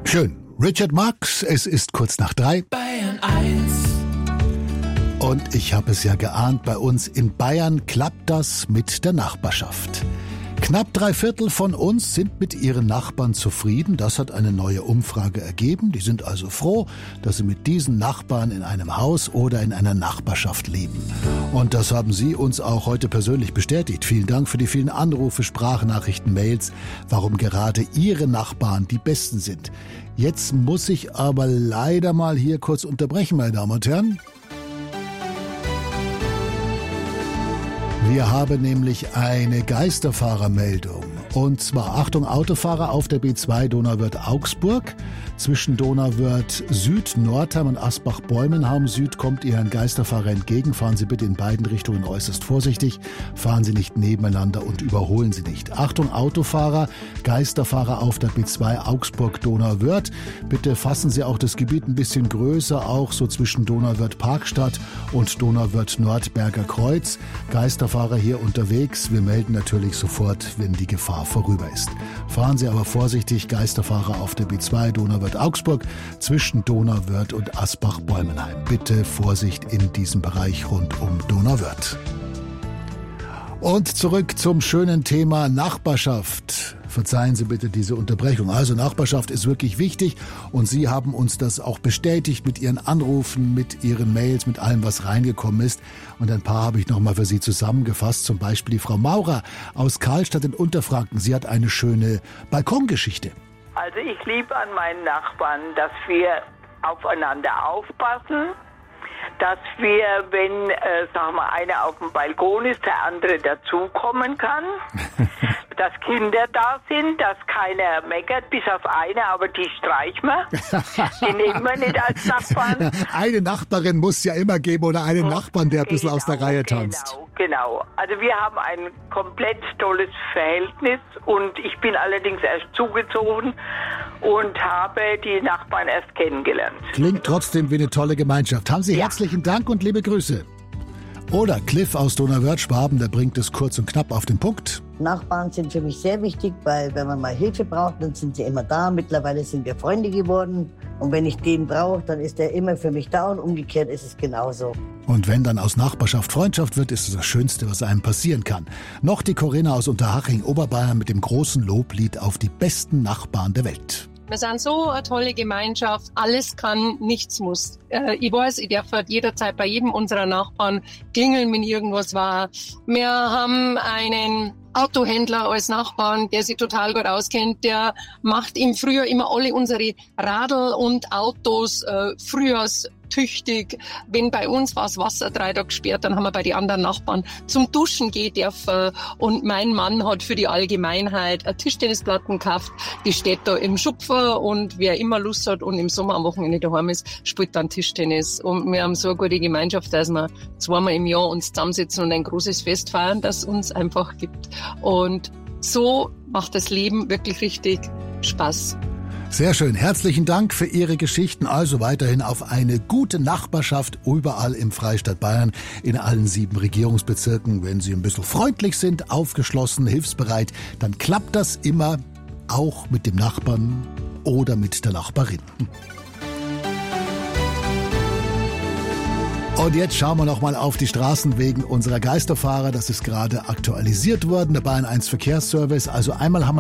Schön. Richard Marx, es ist kurz nach 3. Bayern 1. Und ich habe es ja geahnt, bei uns in Bayern klappt das mit der Nachbarschaft. Knapp 3/4 von uns sind mit ihren Nachbarn zufrieden. Das hat eine neue Umfrage ergeben. Die sind also froh, dass sie mit diesen Nachbarn in einem Haus oder in einer Nachbarschaft leben. Und das haben Sie uns auch heute persönlich bestätigt. Vielen Dank für die vielen Anrufe, Sprachnachrichten, Mails, warum gerade Ihre Nachbarn die Besten sind. Jetzt muss ich aber leider mal hier kurz unterbrechen, meine Damen und Herren. Wir haben nämlich eine Geisterfahrermeldung. Und zwar, Achtung, Autofahrer auf der B2 Donauwörth-Augsburg. Zwischen Donauwörth Süd, Nordheim und Asbach-Bäumenheim Süd kommt Ihr ein Geisterfahrer entgegen. Fahren Sie bitte in beiden Richtungen äußerst vorsichtig. Fahren Sie nicht nebeneinander und überholen Sie nicht. Achtung, Autofahrer, Geisterfahrer auf der B2 Augsburg-Donauwörth. Bitte fassen Sie auch das Gebiet ein bisschen größer, auch so zwischen Donauwörth-Parkstadt und Donauwörth-Nordberger Kreuz. Geisterfahrer hier unterwegs. Wir melden natürlich sofort, wenn die Gefahr vorüber ist. Fahren Sie aber vorsichtig, Geisterfahrer auf der B2 Donauwörth-Augsburg zwischen Donauwörth und Asbach-Bäumenheim. Bitte Vorsicht in diesem Bereich rund um Donauwörth. Und zurück zum schönen Thema Nachbarschaft. Verzeihen Sie bitte diese Unterbrechung. Also Nachbarschaft ist wirklich wichtig und Sie haben uns das auch bestätigt mit Ihren Anrufen, mit Ihren Mails, mit allem, was reingekommen ist. Und ein paar habe ich nochmal für Sie zusammengefasst. Zum Beispiel die Frau Maurer aus Karlstadt in Unterfranken. Sie hat eine schöne Balkongeschichte. Also ich liebe an meinen Nachbarn, dass wir aufeinander aufpassen, dass wir, wenn, sagen wir, einer auf dem Balkon ist, der andere dazukommen kann, dass Kinder da sind, dass keiner meckert, bis auf eine, aber die streichen wir. Die nehmen wir nicht als Nachbarn. Eine Nachbarin muss es ja immer geben oder einen Nachbarn, der ein bisschen aus der Reihe tanzt. Genau. Also wir haben ein komplett tolles Verhältnis und ich bin allerdings erst zugezogen und habe die Nachbarn erst kennengelernt. Klingt trotzdem wie eine tolle Gemeinschaft. Haben Sie herzlichen Dank und liebe Grüße. Oder Cliff aus Donauwörth-Schwaben, der bringt es kurz und knapp auf den Punkt. Nachbarn sind für mich sehr wichtig, weil wenn man mal Hilfe braucht, dann sind sie immer da. Mittlerweile sind wir Freunde geworden. Und wenn ich den brauche, dann ist er immer für mich da und umgekehrt ist es genauso. Und wenn dann aus Nachbarschaft Freundschaft wird, ist es das Schönste, was einem passieren kann. Noch die Corinna aus Unterhaching, Oberbayern mit dem großen Loblied auf die besten Nachbarn der Welt. Wir sind so eine tolle Gemeinschaft. Alles kann, nichts muss. Ich weiß, ich darf jederzeit bei jedem unserer Nachbarn klingeln, wenn irgendwas war. Wir haben einen Autohändler als Nachbarn, der sich total gut auskennt. Der macht im Frühjahr immer alle unsere Radl und Autos frühjahrstüchtig. Wenn bei uns war das Wasser 3 Tage gesperrt, dann haben wir bei den anderen Nachbarn zum Duschen gehen dürfen. Und mein Mann hat für die Allgemeinheit eine Tischtennisplatten gekauft. Die steht da im Schupfer und wer immer Lust hat und im Sommer am Wochenende daheim ist, spielt dann Tischtennis. Und wir haben so eine gute Gemeinschaft, dass wir zweimal im Jahr uns zusammensitzen und ein großes Fest feiern, das uns einfach gibt. Und so macht das Leben wirklich richtig Spaß. Sehr schön. Herzlichen Dank für Ihre Geschichten. Also weiterhin auf eine gute Nachbarschaft überall im Freistaat Bayern, in allen 7 Regierungsbezirken. Wenn Sie ein bisschen freundlich sind, aufgeschlossen, hilfsbereit, dann klappt das immer, auch mit dem Nachbarn oder mit der Nachbarin. Und jetzt schauen wir noch mal auf die Straßenwegen unserer Geisterfahrer. Das ist gerade aktualisiert worden, der Bayern 1 Verkehrsservice. Also einmal haben wir